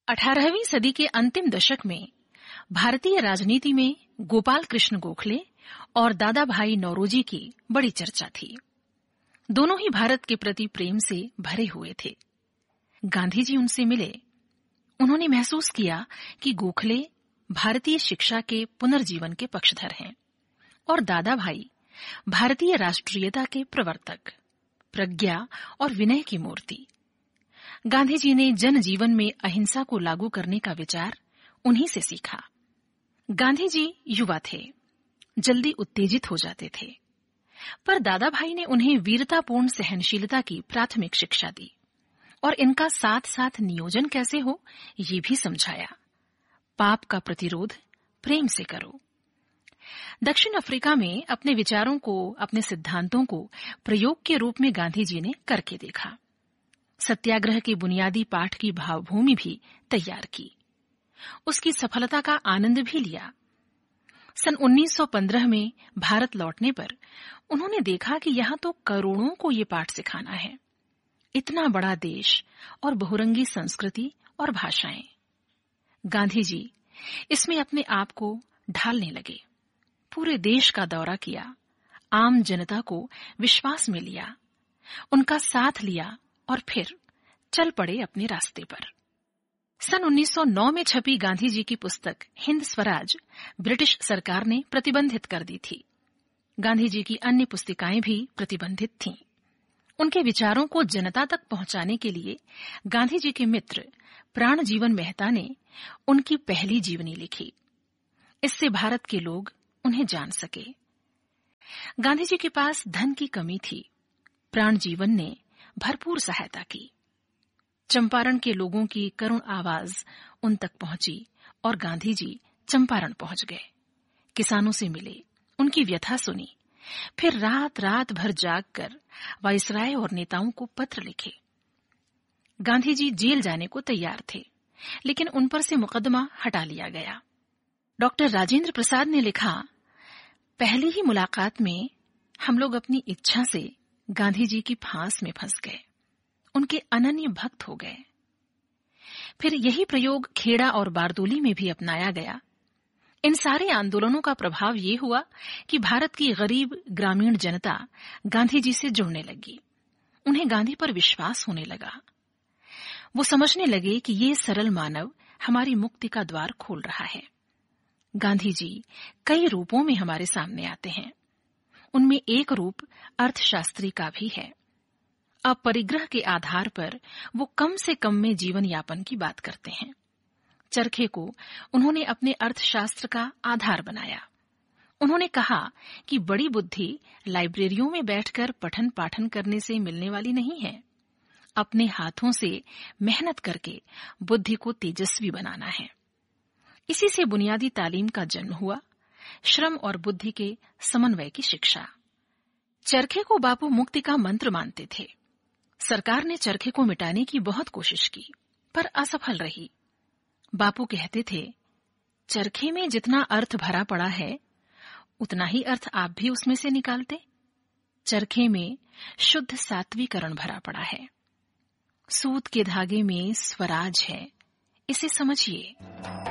18वीं सदी के अंतिम दशक में भारतीय राजनीति में गोपाल कृष्ण गोखले और दादा भाई नौरोजी की बड़ी चर्चा थी। दोनों ही भारत के प्रति प्रेम से भरे हुए थे। गांधी जी उनसे मिले। उन्होंने महसूस किया कि गोखले भारतीय शिक्षा के पुनर्जीवन के पक्षधर हैं और दादा भाई भारतीय राष्ट्रीयता के प्रवर्तक, प्रज्ञा और विनय की मूर्ति। गांधी जी ने जनजीवन में अहिंसा को लागू करने का विचार उन्हीं से सीखा। गांधी जी युवा थे, जल्दी उत्तेजित हो जाते थे, पर दादा भाई ने उन्हें वीरतापूर्ण सहनशीलता की प्राथमिक शिक्षा दी और इनका साथ साथ नियोजन कैसे हो ये भी समझाया। पाप का प्रतिरोध प्रेम से करो। दक्षिण अफ्रीका में अपने विचारों को, अपने सिद्धांतों को प्रयोग के रूप में गांधी जी ने करके देखा। सत्याग्रह के बुनियादी पाठ की भावभूमि भी तैयार की। उसकी सफलता का आनंद भी लिया। सन 1915 में भारत लौटने पर उन्होंने देखा कि यहाँ तो करोड़ों को ये पाठ सिखाना है। इतना बड़ा देश और बहुरंगी संस्कृति और भाषाएं। गांधी जी इसमें अपने आप को ढालने लगे। पूरे देश का दौरा किया, आम जनता को विश्वास में लिया, उनका साथ लिया और फिर चल पड़े अपने रास्ते पर। सन 1909 में छपी गांधी जी की पुस्तक हिंद स्वराज ब्रिटिश सरकार ने प्रतिबंधित कर दी थी। गांधी जी की अन्य पुस्तिकाएं भी प्रतिबंधित थीं। उनके विचारों को जनता तक पहुंचाने के लिए गांधी जी के मित्र प्राणजीवन मेहता ने उनकी पहली जीवनी लिखी। इससे भारत के लोग उन्हें जान सके। गांधी जी के पास धन की कमी थी। प्राणजीवन ने भरपूर सहायता की। चंपारण के लोगों की करुण आवाज उन तक पहुंची और गांधी जी चंपारण पहुंच गए। किसानों से मिले, उनकी व्यथा सुनी, फिर रात रात भर जागकर वायसराय और नेताओं को पत्र लिखे। गांधी जी जेल जाने को तैयार थे, लेकिन उन पर से मुकदमा हटा लिया गया। डॉक्टर राजेंद्र प्रसाद ने लिखा, पहली ही मुलाकात में हम लोग अपनी इच्छा से गांधी जी की फांस में फंस गए, उनके अनन्य भक्त हो गए। फिर यही प्रयोग खेड़ा और बारदोली में भी अपनाया गया। इन सारे आंदोलनों का प्रभाव ये हुआ कि भारत की गरीब ग्रामीण जनता गांधी जी से जुड़ने लगी। उन्हें गांधी पर विश्वास होने लगा। वो समझने लगे कि ये सरल मानव हमारी मुक्ति का द्वार खोल रहा है। गांधी जी कई रूपों में हमारे सामने आते हैं। उनमें एक रूप अर्थशास्त्री का भी है। अपरिग्रह के आधार पर वो कम से कम में जीवन यापन की बात करते हैं। चरखे को उन्होंने अपने अर्थशास्त्र का आधार बनाया। उन्होंने कहा कि बड़ी बुद्धि लाइब्रेरियों में बैठकर पठन पाठन करने से मिलने वाली नहीं है। अपने हाथों से मेहनत करके बुद्धि को तेजस्वी बनाना है। इसी से बुनियादी तालीम का जन्म हुआ, श्रम और बुद्धि के समन्वय की शिक्षा। चरखे को बापू मुक्ति का मंत्र मानते थे। सरकार ने चरखे को मिटाने की बहुत कोशिश की, पर असफल रही। बापू कहते थे, चरखे में जितना अर्थ भरा पड़ा है, उतना ही अर्थ आप भी उसमें से निकालते। चरखे में शुद्ध सात्विकरण भरा पड़ा है। सूत के धागे में स्वराज है, इसे समझिए।